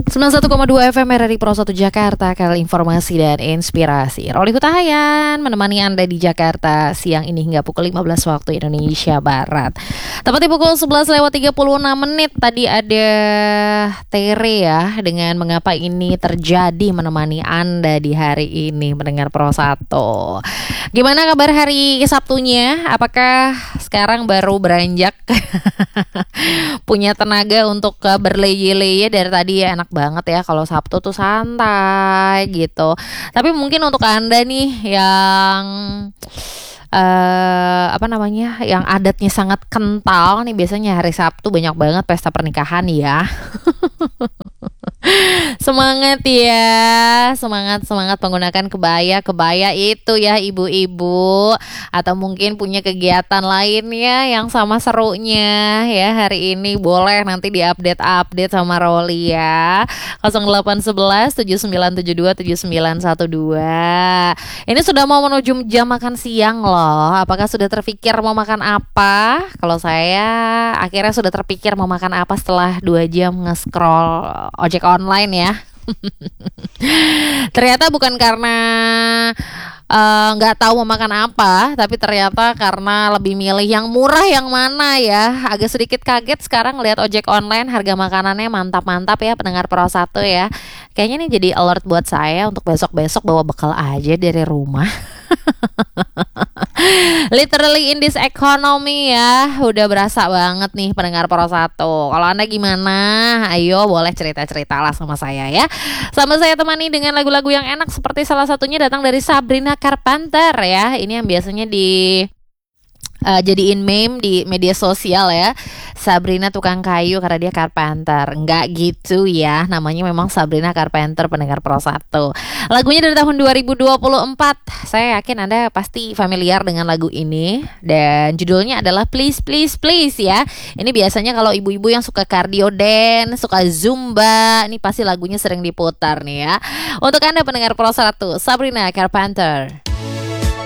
91,2 FM RRI Pro 1 Jakarta, kanal informasi dan inspirasi. Roli Hutahayan menemani Anda di Jakarta siang ini hingga pukul 15 waktu Indonesia Barat. Tepatnya pukul 11:36 tadi ada Tere ya dengan mengapa ini terjadi menemani Anda di hari ini mendengar Pro 1. Gimana kabar hari Sabtunya? Apakah sekarang baru beranjak punya tenaga untuk berleye-leye dari tadi ya? Enak banget ya kalau Sabtu tuh santai gitu. Tapi mungkin untuk Anda nih yang yang adatnya sangat kental nih, biasanya hari Sabtu banyak banget pesta pernikahan ya. Semangat ya, semangat menggunakan kebaya itu ya ibu-ibu, atau mungkin punya kegiatan lainnya yang sama serunya ya hari ini, boleh nanti diupdate sama Roli ya. 0811 7972 7912. Ini sudah mau menuju jam makan siang loh. Apakah sudah terpikir mau makan apa? Kalau saya akhirnya sudah terpikir mau makan apa setelah 2 jam nge-scroll ojek online ya. Ternyata bukan karena nggak tahu mau makan apa, tapi ternyata karena lebih milih yang murah yang mana ya. Agak sedikit kaget sekarang lihat ojek online, harga makanannya mantap-mantap ya pendengar Pro 1 ya. Kayaknya ini jadi alert buat saya untuk besok-besok bawa bekal aja dari rumah. Literally in this economy ya, udah berasa banget nih pendengar Pro 1. Kalau Anda gimana? Ayo boleh cerita-cerita lah sama saya ya. Sama saya temani dengan lagu-lagu yang enak, seperti salah satunya datang dari Sabrina Carpenter ya. Ini yang biasanya jadiin meme di media sosial ya. Sabrina tukang kayu karena dia Carpenter. Enggak gitu ya, namanya memang Sabrina Carpenter pendengar Pro 1. Lagunya dari tahun 2024. Saya yakin Anda pasti familiar dengan lagu ini, dan judulnya adalah Please Please Please ya. Ini biasanya kalau ibu-ibu yang suka cardio dance, suka zumba, ini pasti lagunya sering diputar nih ya. Untuk Anda pendengar Pro 1, Sabrina Carpenter.